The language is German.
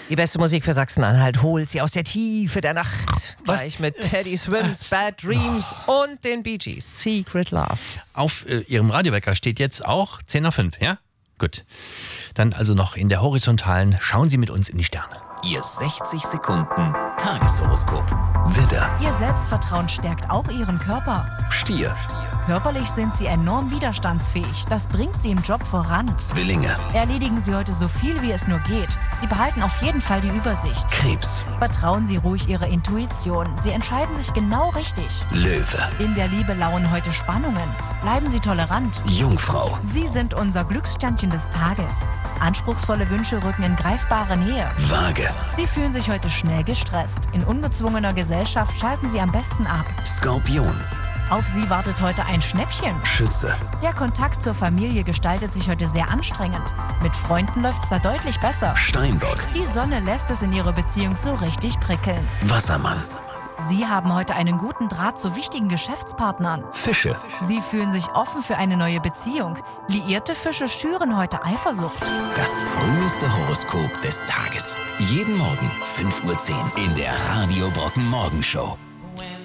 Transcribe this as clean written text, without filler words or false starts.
Die beste Musik für Sachsen-Anhalt holt sie aus der Tiefe der Nacht. Gleich mit Teddy Swims, Bad Dreams und den Bee Gees, Secret Love. Auf Ihrem Radiowecker steht jetzt auch 10 nach 5, ja? Gut. Dann also noch in der Horizontalen. Schauen Sie mit uns in die Sterne. Ihr 60 Sekunden Tageshoroskop. Widder, Ihr Selbstvertrauen stärkt auch Ihren Körper. Stier, Körperlich sind Sie enorm widerstandsfähig. Das bringt Sie im Job voran. Zwillinge, Erledigen Sie heute so viel, wie es nur geht. Sie behalten auf jeden Fall die Übersicht. Krebs, Vertrauen Sie ruhig Ihrer Intuition. Sie entscheiden sich genau richtig. Löwe, In der Liebe lauern heute Spannungen. Bleiben Sie tolerant. Jungfrau, Sie sind unser Glückssternchen des Tages. Anspruchsvolle Wünsche rücken in greifbare Nähe. Waage, Sie fühlen sich heute schnell gestresst. In ungezwungener Gesellschaft schalten Sie am besten ab. Skorpion, Auf Sie wartet heute ein Schnäppchen. Schütze, Der Kontakt zur Familie gestaltet sich heute sehr anstrengend. Mit Freunden läuft es da deutlich besser. Steinbock, Die Sonne lässt es in Ihrer Beziehung so richtig prickeln. Wassermann, Sie haben heute einen guten Draht zu wichtigen Geschäftspartnern. Fische. Sie fühlen sich offen für eine neue Beziehung. Liierte Fische schüren heute Eifersucht. Das früheste Horoskop des Tages. Jeden Morgen 5:10 Uhr in der Radio Brocken Morgenshow.